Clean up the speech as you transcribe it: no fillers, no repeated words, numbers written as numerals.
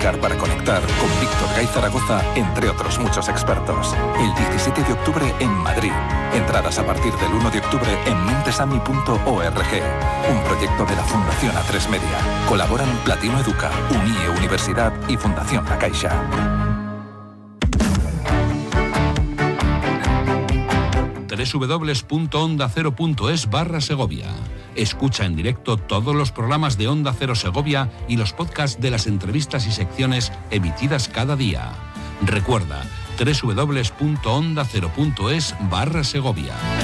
comunicar para conectar con Víctor Gay Zaragoza, entre otros muchos expertos. El 17 de octubre en Madrid. Entradas a partir del 1 de octubre en mentesami.org. Un proyecto de la Fundación A3 Media. Colaboran Platino Educa, UNIE Universidad y Fundación La Caixa. www.ondacero.es/Segovia. Escucha en directo todos los programas de Onda Cero Segovia y los podcasts de las entrevistas y secciones emitidas cada día. Recuerda, www.ondacero.es/Segovia.